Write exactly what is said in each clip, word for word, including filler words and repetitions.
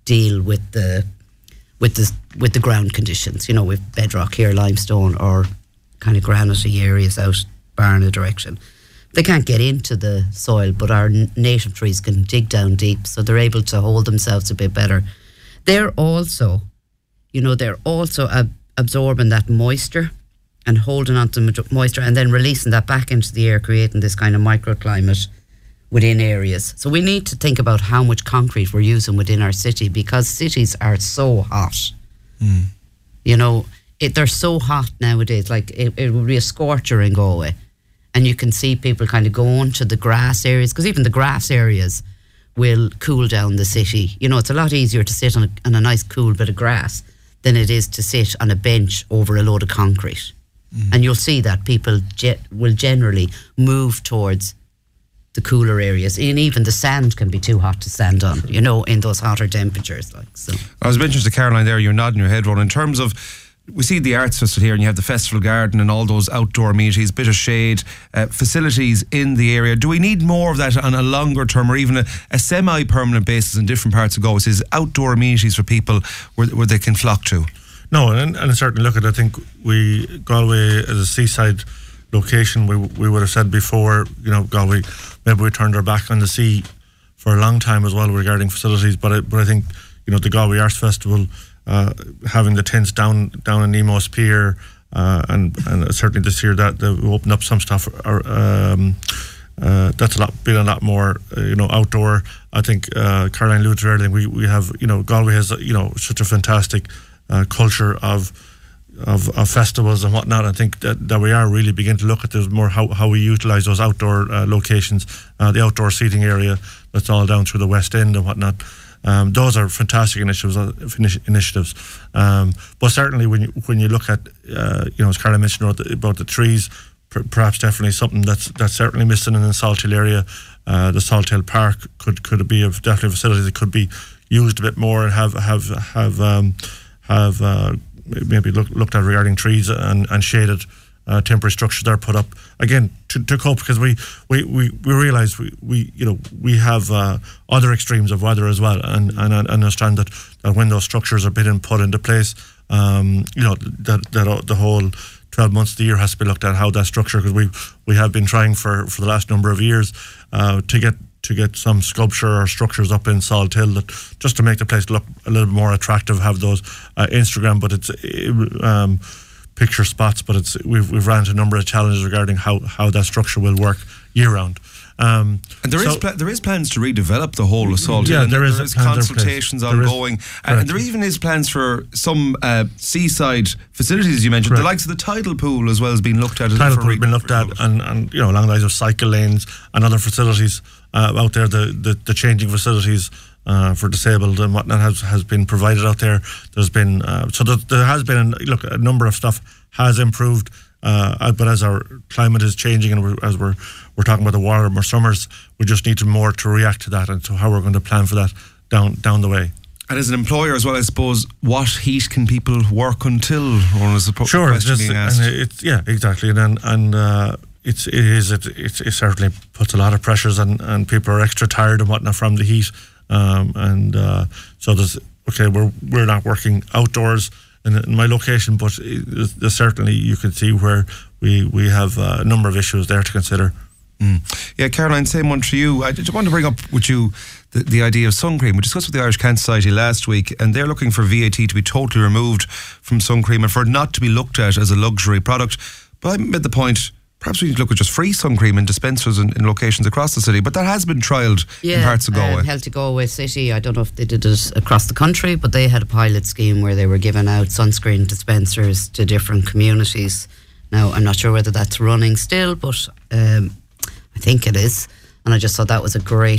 deal with the with the with the ground conditions. You know, with bedrock here, limestone, or kind of granity areas out Barna direction. They can't get into the soil, but our n- native trees can dig down deep, so they're able to hold themselves a bit better. They're also, you know, they're also ab- absorbing that moisture and holding on to mo- moisture and then releasing that back into the air, creating this kind of microclimate within areas. So we need to think about how much concrete we're using within our city, because cities are so hot. Mm. You know, it, they're so hot nowadays. Like it, it would be a scorcher in Galway, and you can see people kind of going to the grass areas, because even the grass areas will cool down the city. You know, it's a lot easier to sit on a, on a nice cool bit of grass than it is to sit on a bench over a load of concrete. Mm. And you'll see that people ge- will generally move towards the cooler areas, and even the sand can be too hot to stand on, you know, in those hotter temperatures. Like so. I was mentioning to Caroline there, you're nodding your head, Ron, in terms of, we see the Arts Festival here and you have the Festival Garden and all those outdoor amenities, bit of shade, uh, facilities in the area. Do we need more of that on a longer term, or even a, a semi-permanent basis in different parts of Galway? Is outdoor amenities for people where, where they can flock to? No, and, and certainly look at, I think we, Galway as a seaside location, we we would have said before, you know, Galway, maybe we turned our back on the sea for a long time as well regarding facilities, but I, but I think, you know, the Galway Arts Festival, uh, having the tents down down in Nemos Pier, uh, and and certainly this year that they opened up some stuff, or, um, uh, that's a lot, been a lot more, uh, you know, outdoor. I think uh, Caroline alluded to earlier, we we have, you know, Galway has, you know, such a fantastic uh, culture of. Of, of festivals and whatnot. I think that, that we are really beginning to look at this more, how, how we utilise those outdoor uh, locations, uh, the outdoor seating area that's all down through the West End and whatnot. Um, those are fantastic initiatives. Uh, initiatives. Um, but certainly when you, when you look at, uh, you know, as Carla mentioned about the, about the trees, per, perhaps definitely something that's that's certainly missing in the Salthill area. Uh, the Salthill Park could could be a, definitely a facility that could be used a bit more and have have have um, have. Uh, maybe look, looked at regarding trees and, and shaded uh, temporary structures that are put up again to, to cope, because we we, we, we realise we, we you know we have uh, other extremes of weather as well, and, and and understand that, that when those structures are being put into place, um, you know that that the whole twelve months of the year has to be looked at, how that structure, because we we have been trying for, for the last number of years uh, to get to get some sculpture or structures up in Salthill, that just to make the place look a little more attractive, have those uh, Instagram, but it's um, picture spots, but it's we've we've ran into a number of challenges regarding how, how that structure will work year round. Um, and there so, is pla- there is plans to redevelop the whole of Salthill. Yeah, there is, there is consultations there ongoing, is, and, and there even is plans for some uh, seaside facilities. You mentioned correct. The likes of the tidal pool as well as being looked at. Tidal pool has been looked at, and, and you know along the lines of cycle lanes and other facilities uh, out there. The, the the changing facilities uh, for disabled and whatnot has has been provided out there. There's been uh, so there, there has been look a number of stuff has improved. Uh, but as our climate is changing and we're, as we're we're talking about the warmer summers, we just need to more to react to that and to how we're going to plan for that down down the way. And as an employer as well, I suppose, what heat can people work until? One is the po- sure, question just, being asked. And it's, yeah, exactly, and and, and uh, it's it is it, it it certainly puts a lot of pressures, and, and people are extra tired and whatnot from the heat, um, and uh, so there's okay, we're we're not working outdoors in, in my location, but it, there's certainly you can see where we we have a number of issues there to consider. Mm. Yeah, Caroline, same one for you. I just want to bring up with you the, the idea of sun cream. We discussed with the Irish Cancer Society last week, and they're looking for V A T to be totally removed from sun cream and for it not to be looked at as a luxury product. But I made the point, perhaps we need to look at just free sun cream in dispensers in, in locations across the city. But that has been trialled yeah, in parts of Galway. Um, Healthy Galway City, I don't know if they did it across the country, but they had a pilot scheme where they were giving out sunscreen dispensers to different communities. Now, I'm not sure whether that's running still, but um, I think it is. And I just thought that was a great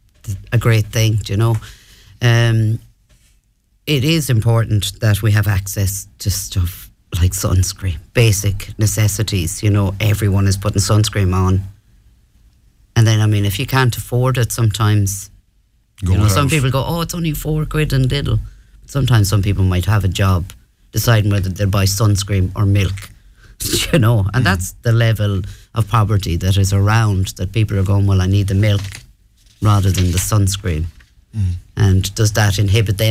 a great thing, do you know. Um, it is important that we have access to stuff like sunscreen, basic necessities, you know. Everyone is putting sunscreen on. And then, I mean, if you can't afford it, sometimes, go you know, out. Some people go, oh, it's only four quid and diddle. Sometimes some people might have a job deciding whether they'll buy sunscreen or milk. You know, and mm. that's the level of poverty that is around, that people are going, well, I need the milk rather than the sunscreen. Mm. And does that inhibit them